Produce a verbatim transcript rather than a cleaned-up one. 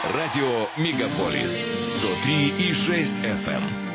Радио Мегаполис сто три и шесть эф эм.